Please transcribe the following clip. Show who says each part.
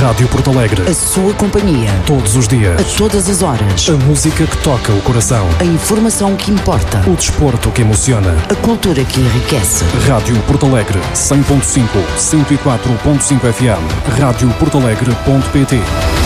Speaker 1: Rádio Porto Alegre.
Speaker 2: A sua companhia.
Speaker 1: Todos os dias.
Speaker 2: A todas as horas.
Speaker 1: A música que toca o coração.
Speaker 2: A informação que importa.
Speaker 1: O desporto que emociona.
Speaker 2: A cultura que enriquece.
Speaker 1: Rádio Porto Alegre 100.5, 104.5 FM. Radioportoalegre.pt